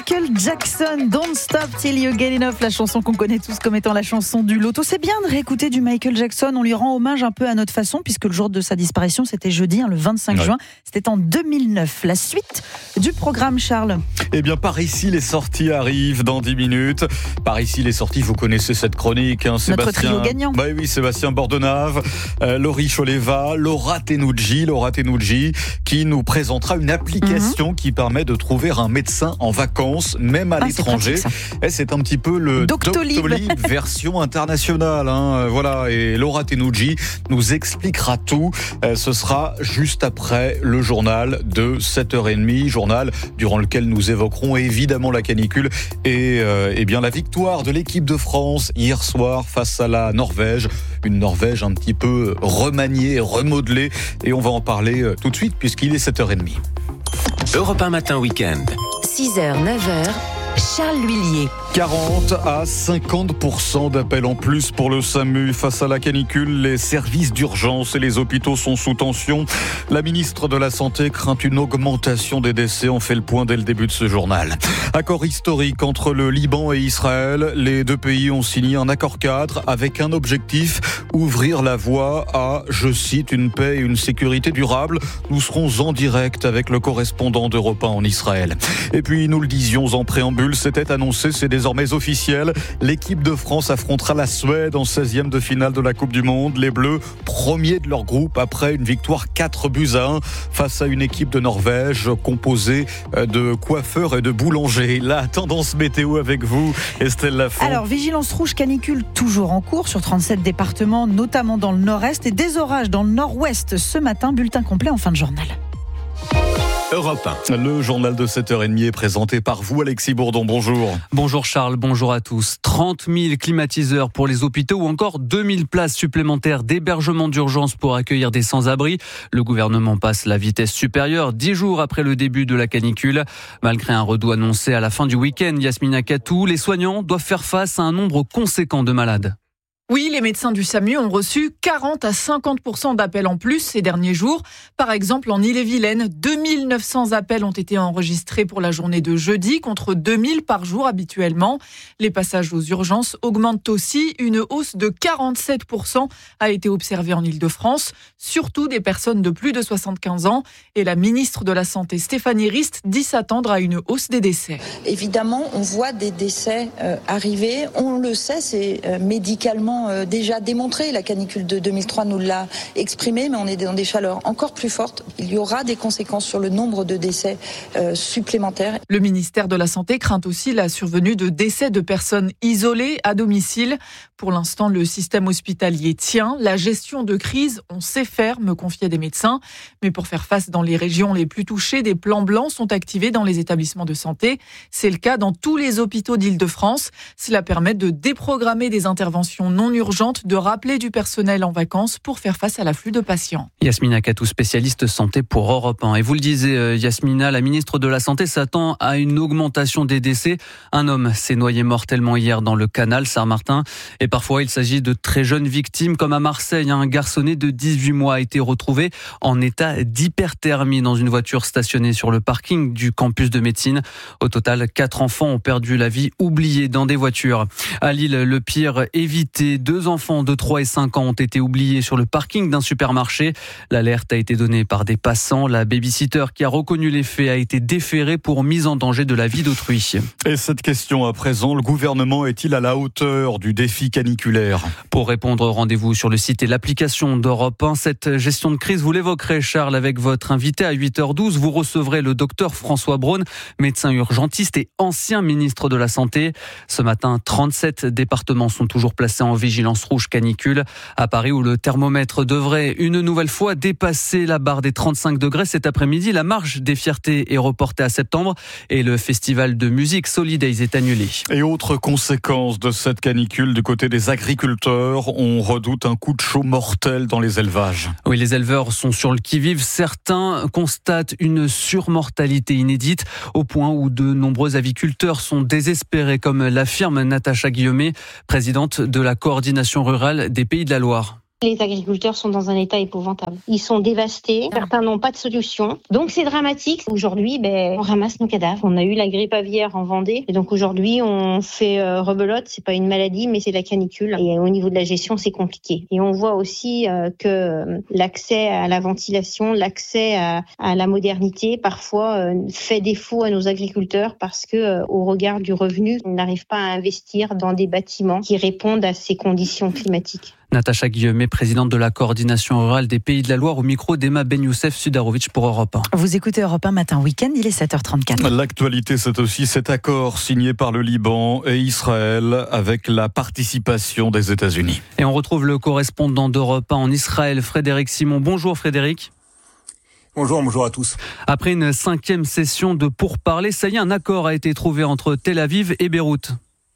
Michael Jackson, Don't Stop Till You Get Enough, la chanson qu'on connaît tous comme étant la chanson du loto. C'est bien de réécouter du Michael Jackson, on lui rend hommage un peu à notre façon, puisque le jour de sa disparition, c'était jeudi, le 25 juin, c'était en 2009. La suite du programme, Charles. Eh bien, par ici, les sorties arrivent dans 10 minutes. Par ici, les sorties, vous connaissez cette chronique. Notre trio gagnant. Bah oui, Sébastien Bordenave, Laurie Choleva, Laura Tenouji, qui nous présentera une application qui permet de trouver un médecin en vacances, même à l'étranger. C'est un petit peu le Doctolib version internationale. Voilà. Et Laura Tenouji nous expliquera tout. Ce sera juste après le journal de 7h30, journal durant lequel nous évoquerons évidemment la canicule et bien la victoire de l'équipe de France hier soir face à la Norvège. Une Norvège un petit peu remaniée, remodelée. Et on va en parler tout de suite puisqu'il est 7h30. Europe 1 Matin Week-end. 6h, 9h, Charles L'Huillier. 40 à 50% d'appels en plus pour le SAMU. Face à la canicule, les services d'urgence et les hôpitaux sont sous tension. La ministre de la Santé craint une augmentation des décès. On fait le point dès le début de ce journal. Accord historique entre le Liban et Israël. Les deux pays ont signé un accord cadre avec un objectif, ouvrir la voie à, je cite, une paix et une sécurité durable. Nous serons en direct avec le correspondant d'Europe 1 en Israël. Et puis, nous le disions en préambule, c'était annoncé, c'est désormais officiel. L'équipe de France affrontera la Suède en 16e de finale de la Coupe du Monde. Les Bleus, premiers de leur groupe après une victoire 4-1 face à une équipe de Norvège composée de coiffeurs et de boulangers. La tendance météo avec vous, Estelle Lafont. Alors, vigilance rouge canicule toujours en cours sur 37 départements, notamment dans le nord-est et des orages dans le nord-ouest ce matin. Bulletin complet en fin de journal. Europe 1. Le journal de 7h30 est présenté par vous, Alexis Bourdon. Bonjour. Bonjour Charles, bonjour à tous. 30 000 climatiseurs pour les hôpitaux ou encore 2 000 places supplémentaires d'hébergement d'urgence pour accueillir des sans-abri. Le gouvernement passe la vitesse supérieure 10 jours après le début de la canicule. Malgré un redout annoncé à la fin du week-end, Yasmina Katou, les soignants doivent faire face à un nombre conséquent de malades. Oui, les médecins du SAMU ont reçu 40 à 50% d'appels en plus ces derniers jours. Par exemple, en Ille-et-Vilaine, 2900 appels ont été enregistrés pour la journée de jeudi, contre 2000 par jour habituellement. Les passages aux urgences augmentent aussi. Une hausse de 47% a été observée en Île-de-France, surtout des personnes de plus de 75 ans. Et la ministre de la Santé, Stéphanie Rist, dit s'attendre à une hausse des décès. Évidemment, on voit des décès arriver. On le sait, c'est médicalement déjà démontré. La canicule de 2003 nous l'a exprimé, mais on est dans des chaleurs encore plus fortes. Il y aura des conséquences sur le nombre de décès supplémentaires. Le ministère de la Santé craint aussi la survenue de décès de personnes isolées à domicile. Pour l'instant, le système hospitalier tient. La gestion de crise, on sait faire, me confiaient des médecins. Mais pour faire face dans les régions les plus touchées, des plans blancs sont activés dans les établissements de santé. C'est le cas dans tous les hôpitaux d'Île-de-France. Cela permet de déprogrammer des interventions non urgente de rappeler du personnel en vacances pour faire face à l'afflux de patients. Yasmina Katou, spécialiste santé pour Europe 1. Et vous le disiez, Yasmina, la ministre de la Santé s'attend à une augmentation des décès. Un homme s'est noyé mortellement hier dans le canal Saint-Martin. Et parfois, il s'agit de très jeunes victimes, comme à Marseille. Un garçonnet de 18 mois a été retrouvé en état d'hyperthermie dans une voiture stationnée sur le parking du campus de médecine. Au total, 4 enfants ont perdu la vie, oubliés dans des voitures. À Lille, le pire évité. 2 enfants de 3 et 5 ans ont été oubliés sur le parking d'un supermarché. L'alerte a été donnée par des passants. La babysitter qui a reconnu les faits a été déférée pour mise en danger de la vie d'autrui. Et cette question à présent, le gouvernement est-il à la hauteur du défi caniculaire ? Pour répondre, rendez-vous sur le site et l'application d'Europe 1. Cette gestion de crise, vous l'évoquerez, Charles, avec votre invité à 8h12. Vous recevrez le docteur François Braun, médecin urgentiste et ancien ministre de la Santé. Ce matin, 37 départements sont toujours placés en vigilance rouge canicule. À Paris, où le thermomètre devrait une nouvelle fois dépasser la barre des 35 degrés cet après-midi, la marche des fiertés est reportée à septembre et le festival de musique Solidays est annulé. Et autre conséquence de cette canicule du côté des agriculteurs, on redoute un coup de chaud mortel dans les élevages. Oui, les éleveurs sont sur le qui-vive. Certains constatent une surmortalité inédite au point où de nombreux aviculteurs sont désespérés, comme l'affirme Natacha Guillemet, présidente de la coordination rurale des Pays de la Loire. Les agriculteurs sont dans un état épouvantable. Ils sont dévastés, certains n'ont pas de solution. Donc c'est dramatique. Aujourd'hui, on ramasse nos cadavres. On a eu la grippe aviaire en Vendée. Et donc aujourd'hui, on fait rebelote. C'est pas une maladie, mais c'est la canicule. Et au niveau de la gestion, c'est compliqué. Et on voit aussi que l'accès à la ventilation, l'accès à la modernité, parfois fait défaut à nos agriculteurs parce que au regard du revenu, ils n'arrivent pas à investir dans des bâtiments qui répondent à ces conditions climatiques. Natacha Guillemet, présidente de la coordination rurale des Pays de la Loire, au micro d'Emma Ben-Youssef Sudarovic pour Europe 1. Vous écoutez Europe 1 Matin Week-end, il est 7h34. L'actualité, c'est aussi cet accord signé par le Liban et Israël avec la participation des États-Unis. Et on retrouve le correspondant d'Europe 1 en Israël, Frédéric Simon. Bonjour Frédéric. Bonjour à tous. Après une 5e session de pourparlers, ça y est, un accord a été trouvé entre Tel Aviv et Beyrouth.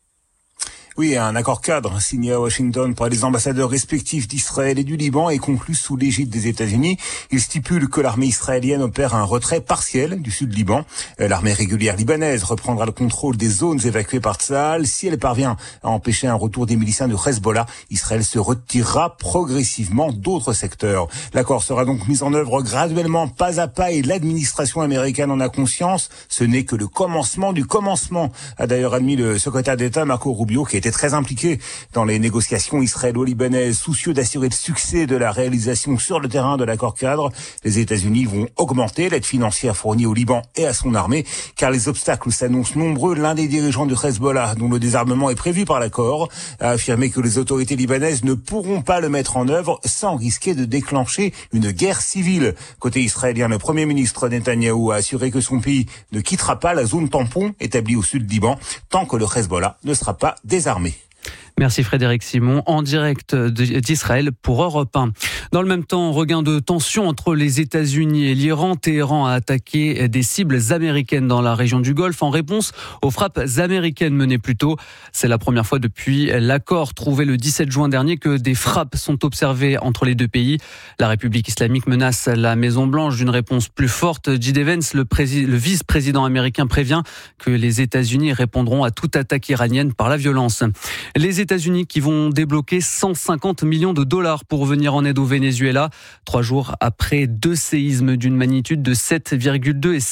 Oui, un accord cadre signé à Washington par les ambassadeurs respectifs d'Israël et du Liban et conclu sous l'égide des États-Unis. Il stipule que l'armée israélienne opère un retrait partiel du sud Liban. L'armée régulière libanaise reprendra le contrôle des zones évacuées par Tsahal. Si elle parvient à empêcher un retour des miliciens du Hezbollah, Israël se retirera progressivement d'autres secteurs. L'accord sera donc mis en œuvre graduellement, pas à pas, et l'administration américaine en a conscience. Ce n'est que le commencement du commencement, a d'ailleurs admis le secrétaire d'État Marco Rubio, qui était très impliqué dans les négociations israélo-libanaises, soucieux d'assurer le succès de la réalisation sur le terrain de l'accord cadre. Les États-Unis vont augmenter l'aide financière fournie au Liban et à son armée, car les obstacles s'annoncent nombreux. L'un des dirigeants du Hezbollah, dont le désarmement est prévu par l'accord, a affirmé que les autorités libanaises ne pourront pas le mettre en œuvre sans risquer de déclencher une guerre civile. Côté israélien, le Premier ministre Netanyahou a assuré que son pays ne quittera pas la zone tampon établie au sud Liban tant que le Hezbollah ne sera pas désarmé. Merci Frédéric Simon, en direct d'Israël pour Europe 1. Dans le même temps, regain de tension entre les États-Unis et l'Iran. Téhéran a attaqué des cibles américaines dans la région du Golfe en réponse aux frappes américaines menées plus tôt. C'est la première fois depuis l'accord trouvé le 17 juin dernier que des frappes sont observées entre les deux pays. La République islamique menace la Maison-Blanche d'une réponse plus forte. J.D. Vance, le vice-président américain, prévient que les États-Unis répondront à toute attaque iranienne par la violence. Les États-Unis qui vont débloquer 150 millions de dollars pour venir en aide au Venezuela. 3 jours après 2 séismes d'une magnitude de 7,2 et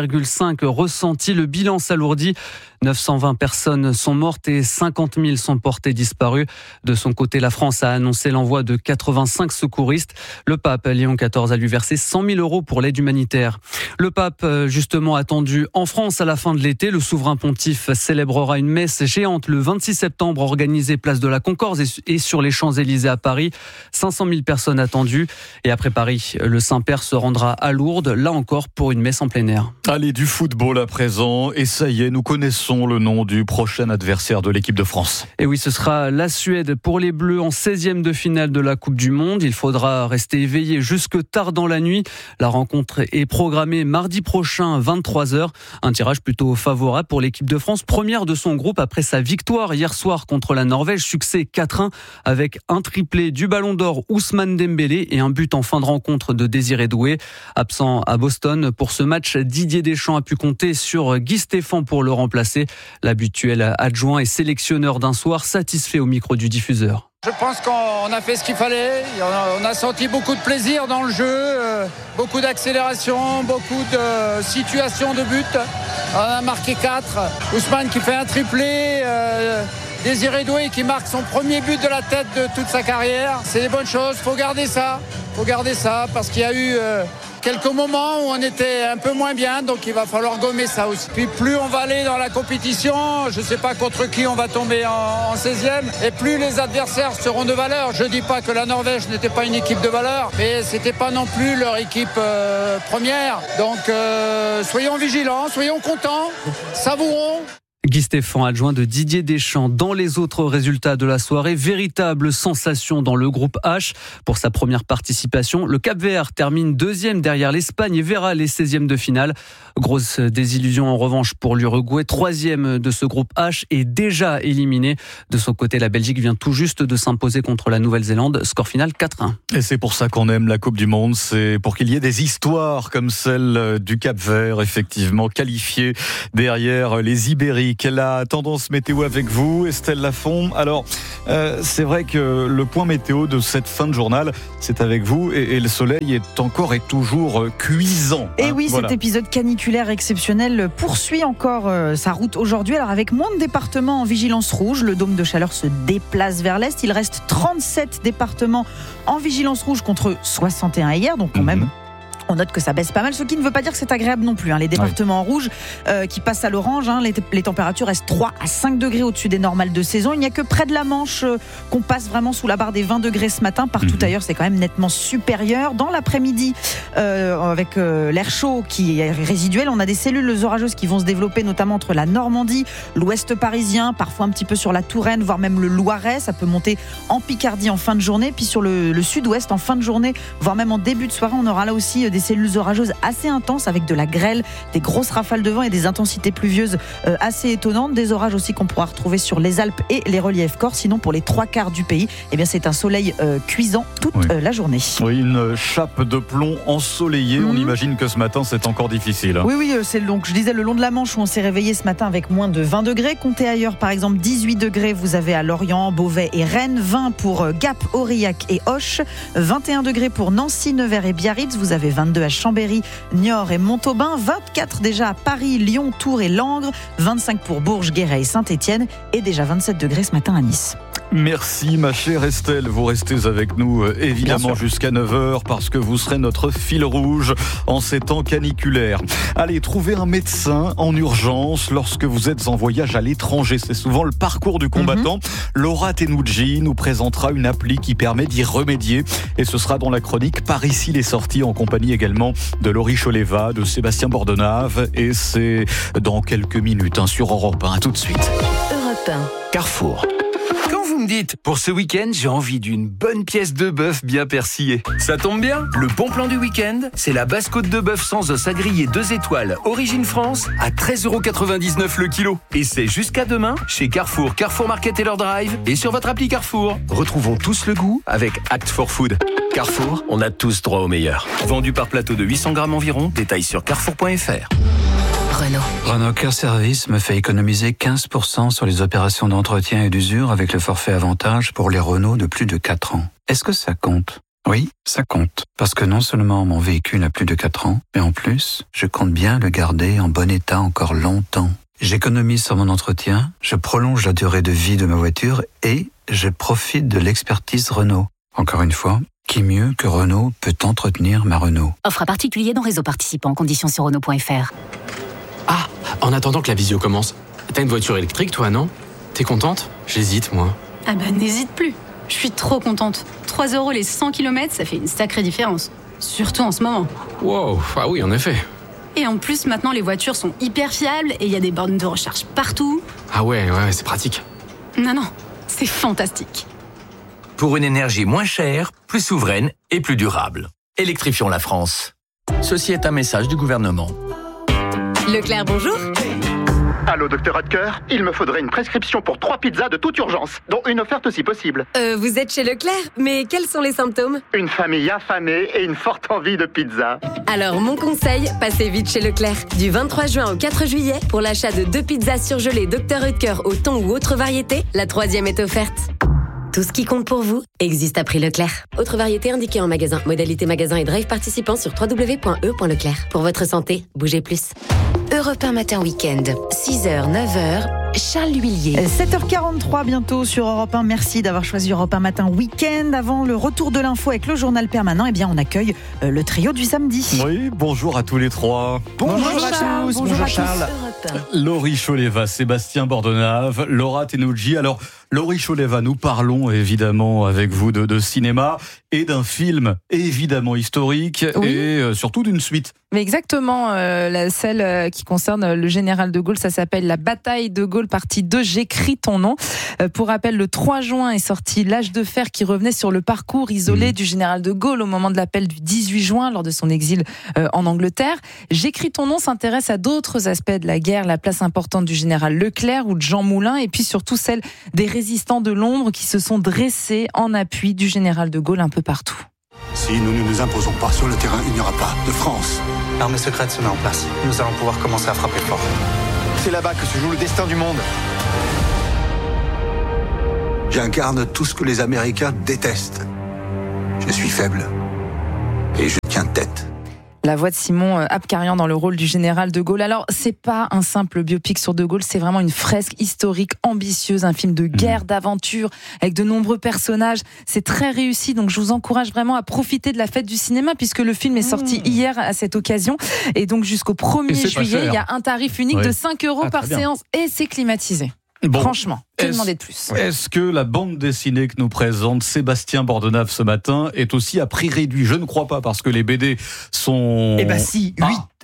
7,5 ressentis, le bilan s'alourdit. 920 personnes sont mortes et 50 000 sont portées disparues. De son côté, la France a annoncé l'envoi de 85 secouristes. Le pape Léon XIV a lui versé 100 000 euros pour l'aide humanitaire. Le pape, justement attendu en France à la fin de l'été, le souverain pontife célébrera une messe géante le 26 septembre organisée place de la Concorde et sur les Champs-Élysées à Paris. 500 000 personnes attendues. Et après Paris, le Saint-Père se rendra à Lourdes, là encore pour une messe en plein air. Allez, du football à présent. Et ça y est, nous connaissons le nom du prochain adversaire de l'équipe de France. Et oui, ce sera la Suède pour les Bleus en 16e de finale de la Coupe du Monde. Il faudra rester éveillé jusque tard dans la nuit. La rencontre est programmée mardi prochain, 23h. Un tirage plutôt favorable pour l'équipe de France, première de son groupe après sa victoire hier soir contre la Norvège. Succès 4-1 avec un triplé du Ballon d'Or Ousmane Dembélé et un but en fin de rencontre de Désiré Doué. Absent à Boston pour ce match, Didier Deschamps a pu compter sur Guy Stéphane pour le remplacer. L'habituel adjoint et sélectionneur d'un soir, satisfait au micro du diffuseur. Je pense qu'on a fait ce qu'il fallait. On a senti beaucoup de plaisir dans le jeu, beaucoup d'accélération, beaucoup de situations de but. On a marqué 4. Ousmane qui fait un triplé. Désiré Doué qui marque son premier but de la tête de toute sa carrière. C'est des bonnes choses. Faut garder ça parce qu'il y a eu quelques moments où on était un peu moins bien, donc il va falloir gommer ça aussi. Puis plus on va aller dans la compétition, je ne sais pas contre qui on va tomber en 16e, et plus les adversaires seront de valeur. Je ne dis pas que la Norvège n'était pas une équipe de valeur, mais ce n'était pas non plus leur équipe première. Donc soyons vigilants, soyons contents, savourons. Guy Stéphane, adjoint de Didier Deschamps. Dans les autres résultats de la soirée, véritable sensation dans le groupe H. Pour sa première participation, le Cap-Vert termine 2e derrière l'Espagne et verra les 16e de finale. Grosse désillusion en revanche pour l'Uruguay, 3e de ce groupe H et déjà éliminé. De son côté, la Belgique vient tout juste de s'imposer contre la Nouvelle-Zélande. Score final 4-1. Et c'est pour ça qu'on aime la Coupe du Monde. C'est pour qu'il y ait des histoires comme celle du Cap-Vert, effectivement qualifié derrière les Ibériques. la tendance météo avec vous, Estelle Lafont. Alors, c'est vrai que le point météo de cette fin de journal, c'est avec vous et le soleil est encore et toujours cuisant. Et oui, voilà. Cet épisode caniculaire exceptionnel poursuit encore sa route aujourd'hui. Alors avec moins de départements en vigilance rouge, le dôme de chaleur se déplace vers l'est. Il reste 37 départements en vigilance rouge contre 61 hier, donc quand même. On note que ça baisse pas mal, ce qui ne veut pas dire que c'est agréable non plus. Les départements en rouge qui passent à l'orange, les températures restent 3 à 5 degrés au-dessus des normales de saison. Il n'y a que près de la Manche qu'on passe vraiment sous la barre des 20 degrés ce matin. Partout ailleurs, c'est quand même nettement supérieur. Dans l'après-midi, avec l'air chaud qui est résiduel, on a des cellules orageuses qui vont se développer, notamment entre la Normandie, l'ouest parisien, parfois un petit peu sur la Touraine, voire même le Loiret. Ça peut monter en Picardie en fin de journée. Puis sur le sud-ouest, en fin de journée, voire même en début de soirée, on aura là aussi des cellules orageuses assez intenses avec de la grêle, des grosses rafales de vent et des intensités pluvieuses assez étonnantes. Des orages aussi qu'on pourra retrouver sur les Alpes et les reliefs corses. Sinon, pour les 3/4 du pays, c'est un soleil cuisant toute la journée. Oui, une chape de plomb ensoleillée. On imagine que ce matin, c'est encore difficile. Oui, c'est donc, je disais, le long de la Manche où on s'est réveillé ce matin avec moins de 20 degrés. Comptez ailleurs, par exemple, 18 degrés, vous avez à Lorient, Beauvais et Rennes, 20 pour Gap, Aurillac et Auch, 21 degrés pour Nancy, Nevers et Biarritz, vous avez 22 à Chambéry, Niort et Montauban, 24 déjà à Paris, Lyon, Tours et Langres, 25 pour Bourges, Guéret et Saint-Étienne et déjà 27 degrés ce matin à Nice. Merci ma chère Estelle, vous restez avec nous évidemment jusqu'à 9h parce que vous serez notre fil rouge en ces temps caniculaires. Allez, trouvez un médecin en urgence lorsque vous êtes en voyage à l'étranger, c'est souvent le parcours du combattant. Laura Tenouji nous présentera une appli qui permet d'y remédier et ce sera dans la chronique Par ici les sorties en compagnie également de Laurie Choleva, de Sébastien Bordenave et c'est dans quelques minutes sur Europe 1. À tout de suite. Europe 1. Carrefour. Quand vous me dites, pour ce week-end, j'ai envie d'une bonne pièce de bœuf bien persillée. Ça tombe bien, le bon plan du week-end, c'est la basse côte de bœuf sans os à griller 2 étoiles, origine France, à 13,99€ le kilo. Et c'est jusqu'à demain, chez Carrefour, Carrefour Market et leur drive, et sur votre appli Carrefour. Retrouvons tous le goût avec Act for Food. Carrefour, on a tous droit au meilleur. Vendu par plateau de 800 grammes environ, détail sur carrefour.fr. Renault Care Service me fait économiser 15% sur les opérations d'entretien et d'usure avec le forfait avantage pour les Renault de plus de 4 ans. Est-ce que ça compte ? Oui, ça compte. Parce que non seulement mon véhicule a plus de 4 ans, mais en plus, je compte bien le garder en bon état encore longtemps. J'économise sur mon entretien, je prolonge la durée de vie de ma voiture et je profite de l'expertise Renault. Encore une fois, qui mieux que Renault peut entretenir ma Renault ? Offre à particulier dans réseau participant, conditions sur Renault.fr. Ah, en attendant que la visio commence, t'as une voiture électrique toi, non ? T'es contente ? J'hésite, moi. Ah bah n'hésite plus. Je suis trop contente. 3€ les 100 km, ça fait une sacrée différence. Surtout en ce moment. Wow, ah oui, en effet. Et en plus, maintenant, les voitures sont hyper fiables et il y a des bornes de recharge partout. Ah ouais, c'est pratique. Non, c'est fantastique. Pour une énergie moins chère, plus souveraine et plus durable. Électrifions la France. Ceci est un message du gouvernement. Leclerc, bonjour. Allô, docteur Hodker, il me faudrait une prescription pour 3 pizzas de toute urgence, dont une offerte si possible. Vous êtes chez Leclerc, mais quels sont les symptômes ? Une famille affamée et une forte envie de pizza. Alors, mon conseil, passez vite chez Leclerc. Du 23 juin au 4 juillet, pour l'achat de 2 pizzas surgelées Dr Hodker au thon ou autre variété, la 3e est offerte. Tout ce qui compte pour vous existe à prix Leclerc. Autre variété indiquée en magasin. Modalité magasin et drive participant sur www.e.leclerc. Pour votre santé, bougez plus. Europe 1 matin week-end, 6h, 9h, Charles Huillier. 7h43 bientôt sur Europe 1. Merci d'avoir choisi Europe 1 matin week-end. Avant le retour de l'info avec le journal permanent, on accueille le trio du samedi. Oui, bonjour à tous les trois. Bonjour à tous. Bonjour Charles. Laurie Choleva, Sébastien Bordenave, Laura Tenouji. Alors, Laurie Choleva, nous parlons évidemment avec vous de cinéma et d'un film évidemment historique et surtout d'une suite. Mais exactement, celle qui concerne le général de Gaulle, ça s'appelle La bataille de Gaulle, partie 2, J'écris ton nom. Pour rappel, le 3 juin est sorti L'âge de fer qui revenait sur le parcours isolé du général de Gaulle au moment de l'appel du 18 juin lors de son exil en Angleterre. J'écris ton nom s'intéresse à d'autres aspects de la guerre, la place importante du général Leclerc ou de Jean Moulin et puis surtout celle des résistants de l'ombre qui se sont dressés en appui du général de Gaulle un peu partout. Si nous ne nous imposons pas sur le terrain, il n'y aura pas de France. L'armée secrète se met en place. Nous allons pouvoir commencer à frapper fort. c'est là-bas que se joue le destin du monde. J'incarne tout ce que les Américains détestent. Je suis faible. Et je tiens tête. La voix de Simon Abkarian dans le rôle du général de Gaulle. Alors, c'est pas un simple biopic sur de Gaulle, c'est vraiment une fresque historique ambitieuse, un film de guerre, d'aventure, avec de nombreux personnages. C'est très réussi, donc je vous encourage vraiment à profiter de la fête du cinéma, puisque le film est sorti hier à cette occasion. Et donc, jusqu'au 1er juillet, il y a un tarif unique de 5 € par séance, et c'est climatisé. Bon. Franchement, que demander de plus? Est-ce que la bande dessinée que nous présente Sébastien Bordenave ce matin est aussi à prix réduit? Je ne crois pas, parce que les BD sont... Eh ben si,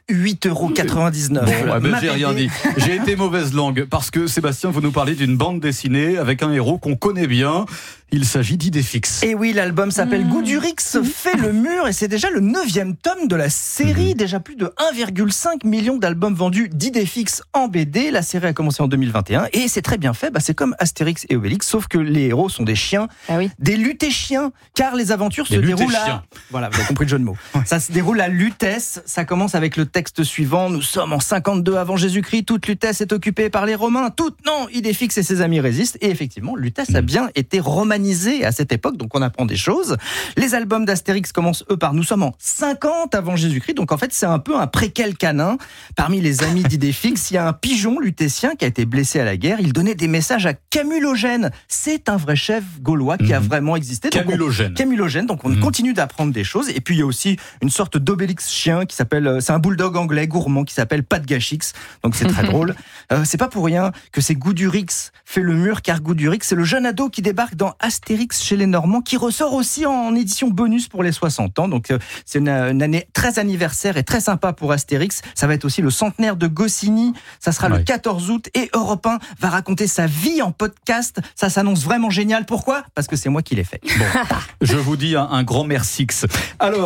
8,99 €. Bon, j'ai rien dit. J'ai été mauvaise langue, parce que Sébastien, vous nous parlez d'une bande dessinée avec un héros qu'on connaît bien. Il s'agit d'Idéfix. Et oui, l'album s'appelle Goudurix fait le mur, et c'est déjà le 9e tome de la série. Déjà plus de 1,5 million d'albums vendus d'Idéfix en BD. La série a commencé en 2021 et c'est très bien fait. C'est comme Astérix et Obélix, sauf que les héros sont des chiens, des lutéchiens, car les aventures se déroulent à... Voilà, vous avez compris le jeu de mots. Ça se déroule à Lutèce. Ça commence avec le texte suivant. Nous sommes en 52 avant Jésus-Christ. Toute Lutèce est occupée par les Romains. Non, Idéfix et ses amis résistent. Et effectivement, Lutèce a bien été romanisée à cette époque, donc on apprend des choses. Les albums d'Astérix commencent eux par nous sommes en 50 avant Jésus-Christ, donc en fait c'est un peu un préquel canin. Parmi les amis d'Idéfix, il y a un pigeon lutétien qui a été blessé à la guerre. Il donnait des messages à Camulogène. C'est un vrai chef gaulois qui a vraiment existé. Camulogène, donc on continue d'apprendre des choses. Et puis il y a aussi une sorte d'Obélix chien qui s'appelle, c'est un bulldog anglais gourmand qui s'appelle Pat Gachix, donc c'est très drôle. C'est pas pour rien que c'est Goudurix fait le mur, car Goudurix c'est le jeune ado qui débarque dans Astérix chez les Normands, qui ressort aussi en édition bonus pour les 60 ans. Donc c'est une année très anniversaire et très sympa pour Astérix. Ça va être aussi le centenaire de Goscinny. Ça sera le 14 août et Europe 1 va raconter sa vie en podcast. Ça s'annonce vraiment génial. Pourquoi ? Parce que c'est moi qui l'ai fait. Bon. Je vous dis un grand merci. Alors,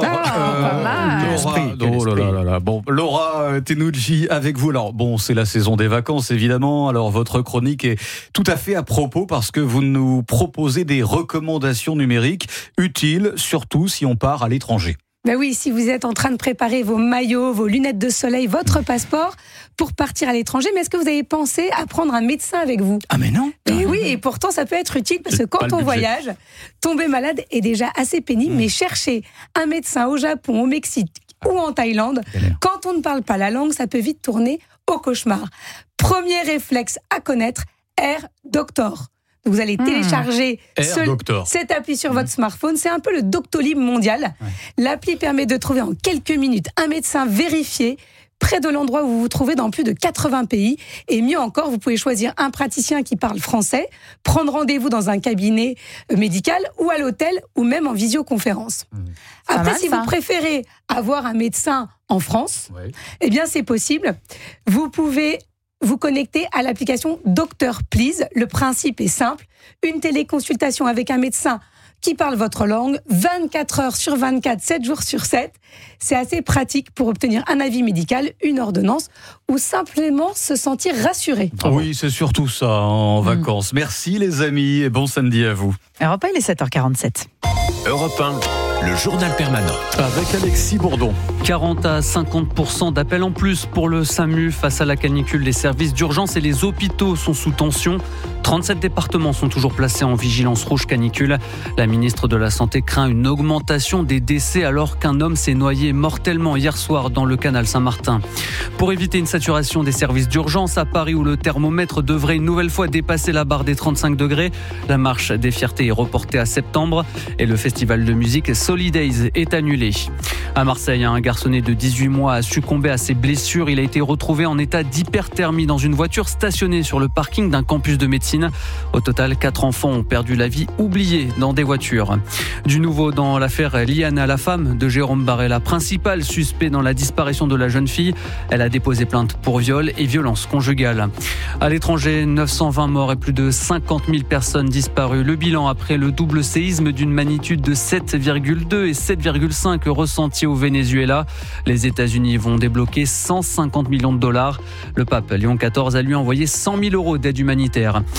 Laura Tenucci avec vous. Alors bon, c'est la saison des vacances évidemment. Alors votre chronique est tout à fait à propos, parce que vous nous proposez des recommandations numériques utiles, surtout si on part à l'étranger. Ben oui, si vous êtes en train de préparer vos maillots, vos lunettes de soleil, votre passeport pour partir à l'étranger, mais est-ce que vous avez pensé à prendre un médecin avec vous ? Ah mais non. Et oui, et pourtant ça peut être utile, parce que quand on voyage, tomber malade est déjà assez pénible, mais chercher un médecin au Japon, au Mexique ou en Thaïlande, quand on ne parle pas la langue, ça peut vite tourner au cauchemar. Premier réflexe à connaître, Air Doctor. Vous allez télécharger cette appli sur votre smartphone. C'est un peu le Doctolib mondial. L'appli permet de trouver en quelques minutes un médecin vérifié près de l'endroit où vous vous trouvez dans plus de 80 pays. Et mieux encore, vous pouvez choisir un praticien qui parle français, prendre rendez-vous dans un cabinet médical ou à l'hôtel ou même en visioconférence. Après, si vous préférez avoir un médecin en France, eh bien c'est possible. Vous pouvez vous connecter à l'application Doctor Please. Le principe est simple. Une téléconsultation avec un médecin qui parle votre langue, 24 heures sur 24, 7 jours sur 7. C'est assez pratique pour obtenir un avis médical, une ordonnance ou simplement se sentir rassuré. Oui, c'est surtout ça en vacances. Merci les amis et bon samedi à vous. Europe 1, il est 7h47. Europe 1, le journal permanent. Avec Alexis Bourdon. 40 à 50% d'appels en plus pour le SAMU face à la canicule. Les services d'urgence et les hôpitaux sont sous tension. 37 départements sont toujours placés en vigilance rouge canicule. La ministre de la Santé craint une augmentation des décès alors qu'un homme s'est noyé mortellement hier soir dans le canal Saint-Martin. Pour éviter une saturation des services d'urgence à Paris où le thermomètre devrait une nouvelle fois dépasser la barre des 35 degrés, la marche des fiertés est reportée à septembre et le festival de musique Solidays est annulé. À Marseille, un garçonnet de 18 mois a succombé à ses blessures. Il a été retrouvé en état d'hyperthermie dans une voiture stationnée sur le parking d'un campus de médecine. Au total, 4 enfants ont perdu la vie oubliés dans des voitures. Du nouveau dans l'affaire Liana, la femme de Jérôme Barella, principal suspect dans la disparition de la jeune fille. Elle a déposé plainte pour viol et violence conjugale. À l'étranger, 920 morts et plus de 50 000 personnes disparues. Le bilan après le double séisme d'une magnitude de 7,2 et 7,5 ressenti au Venezuela. Les États-Unis vont débloquer 150 millions de dollars. Le pape Léon XIV a lui envoyé 100 000 € d'aide humanitaire.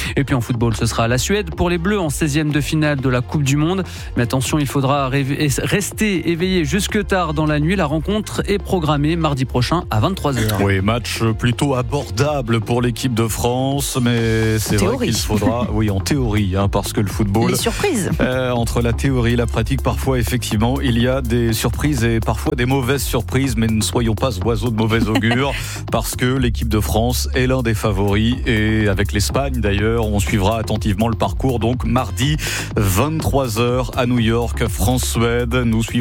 Et puis en football, ce sera la Suède pour les Bleus en 16e de finale de la Coupe du Monde. Mais attention, il faudra rester éveillé jusque tard dans la nuit. La rencontre est programmée mardi prochain à 23h. Oui, match plutôt abordable pour l'équipe de France, mais c'est vrai qu'il faudra, oui, en théorie, parce que le football... Les surprises. Entre la théorie et la pratique, parfois, effectivement, il y a des surprises et parfois des mauvaises surprises, mais ne soyons pas oiseaux de mauvais augure, parce que l'équipe de France est l'un des favoris, et avec l'Espagne, d'ailleurs, on suivra attentivement le parcours, donc mardi, 23h à New York, France-Suède. Nous suivrons